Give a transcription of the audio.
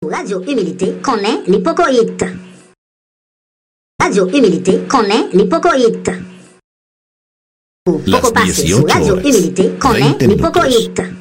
Sous Radio Humilité connaît l'hypocoïte. Radio Humilité connaît l'hypocoïte. Poco Las Pase. Sous 18 Radio horas, Humilité connaît 20 minutos. l'hypocoïte.